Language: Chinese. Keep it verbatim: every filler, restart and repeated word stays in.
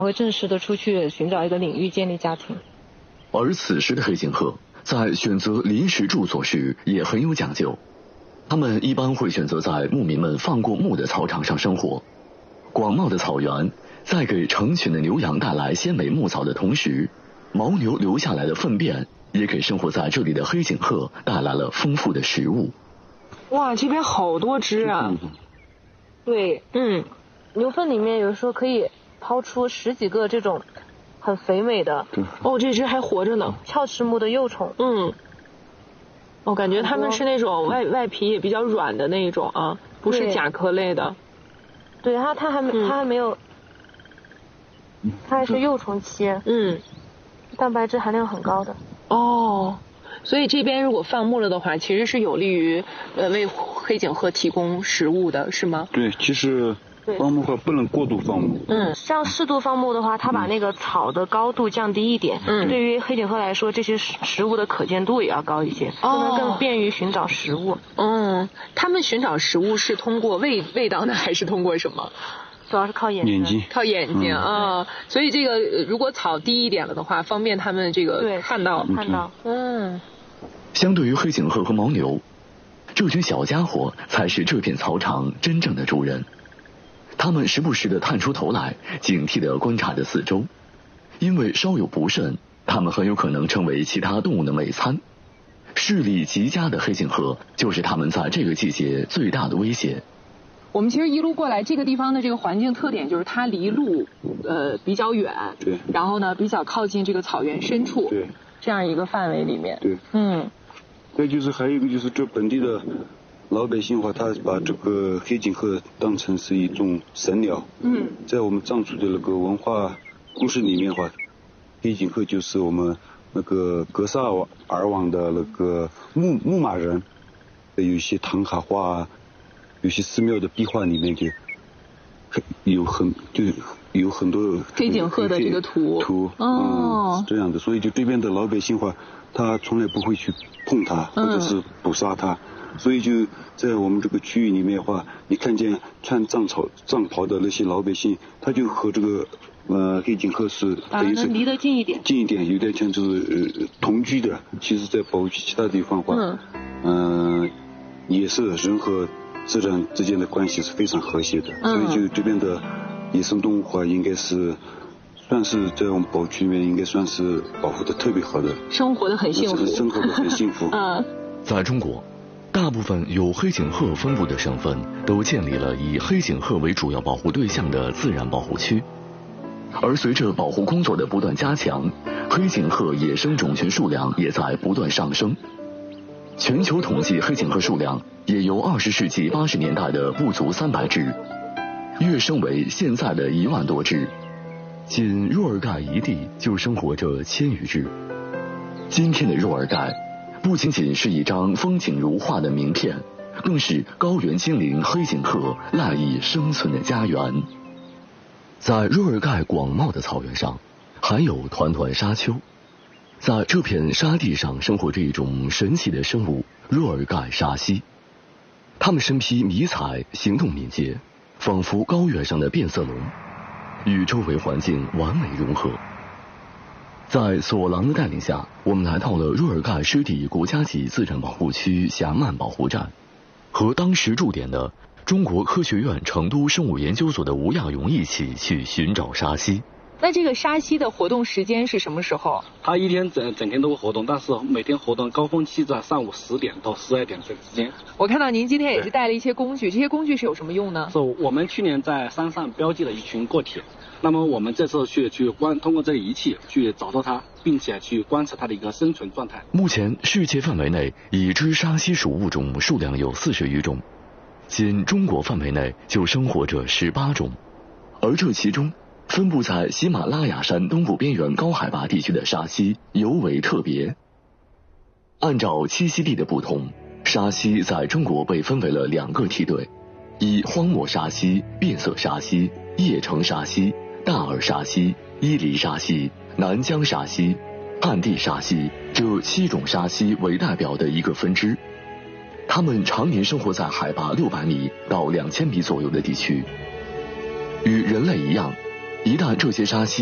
会正式的出去寻找一个领域建立家庭。 而此时的黑颈鹤在选择临时住所时也很有讲究，他们一般会选择在牧民们放过牧的草场上生活。广袤的草原在给成群的牛羊带来鲜美牧草的同时，牦牛留下来的粪便也给生活在这里的黑颈鹤带来了丰富的食物。 哇，这边好多只啊！ 对，嗯，牛粪里面有时候可以抛出十几个这种很肥美的。 哦，这只还活着呢， 鞘翅目的幼虫。 嗯，我感觉它们是那种外外皮也比较软的那一种啊，不是甲壳类的。 对，它它还没、嗯、它还没有，它还是幼虫期。 嗯， 蛋白质含量很高的。 哦，所以这边如果放牧了的话，其实是有利于呃为黑颈鹤提供食物的，是吗？ 对，其实放牧的话不能过度放牧。 嗯，像适度放牧的话，它把那个草的高度降低一点。嗯，对于黑颈鹤来说，这些食物的可见度也要高一些，哦，能更便于寻找食物。 嗯，他们寻找食物是通过味味道呢，还是通过什么？ 主要是靠眼睛， 眼睛靠眼睛啊、嗯，所以这个如果草低一点了的话，方便他们这个看到看到。 嗯， 相对于黑颈鹤和牦牛，这群小家伙才是这片草场真正的主人。他们时不时地探出头来，警惕地观察着四周，因为稍有不慎，他们很有可能成为其他动物的美餐。视力极佳的黑颈鹤就是他们在这个季节最大的威胁。 我们其实一路过来，这个地方的这个环境特点就是它离路呃比较远， 对， 然后呢比较靠近这个草原深处， 对， 这样一个范围里面， 对， 嗯， 再就是还有一个就是这本地的老百姓的话，他把这个黑颈鹤当成是一种神鸟， 嗯， 在我们藏族的那个文化故事里面的话，黑颈鹤就是我们那个格萨尔王的那个牧牧马人，有一些唐卡画。有些寺庙的壁画里面就有很就有很多黑颈鹤的这个图图哦、嗯，是这样的，所以就这边的老百姓话，他从来不会去碰它或者是捕杀它、嗯，所以就在我们这个区域里面的话，你看见穿藏草藏袍的那些老百姓，他就和这个呃黑颈鹤是等于是离得近一点， 近一点，有点像就是呃同居的。其实，在保护区其他地方的话，嗯、呃，也是人和自然之间的关系是非常和谐的，嗯、所以就这边的野生动物话，应该是算是在我们保护区里面应该算是保护的特别好的， 生活的很幸福， 生活的很幸福。 嗯， 在中国，大部分有黑颈鹤分布的省份都建立了以黑颈鹤为主要保护对象的自然保护区，而随着保护工作的不断加强，黑颈鹤野生种群数量也在不断上升。全球统计黑颈鹤数量也由二十世纪八十年代的不足三百只，跃升为现在的一万多只。仅若尔盖一地就生活着千余只。今天的若尔盖不仅仅是一张风景如画的名片，更是高原精灵黑颈鹤赖以生存的家园。在若尔盖广袤的草原上，还有团团沙丘。在这片沙地上生活着一种神奇的生物——若尔盖沙蜥。它们身披迷彩，行动敏捷，仿佛高原上的变色龙，与周围环境完美融合。在索朗的带领下，我们来到了若尔盖湿地国家级自然保护区霞曼保护站，和当时驻点的中国科学院成都生物研究所的吴亚勇一起去寻找沙蜥。 那这个沙蜥的活动时间是什么时候？ 它一天整整天都会活动，但是每天活动高峰期在上午十点到十二点这个之间。 我看到您今天也是带了一些工具，这些工具是有什么用呢？ 是我们去年在山上标记了一群个体，那么我们这次去去观通过这个仪器去找到它，并且去观测它的一个生存状态。 目前世界范围内已知沙蜥属物种数量有四十余种，仅中国范围内就生活着十八种，而这其中分布在喜马拉雅山东部边缘高海拔地区的沙蜥尤为特别。按照栖息地的不同，沙蜥在中国被分为了两个梯队，以荒漠沙蜥、变色沙蜥、叶城沙蜥、大耳沙蜥、伊犁沙蜥、南疆沙蜥、旱地沙蜥这七种沙蜥为代表的一个分支。它们常年生活在海拔六百米到两千米左右的地区。与人类一样， 一旦这些沙溪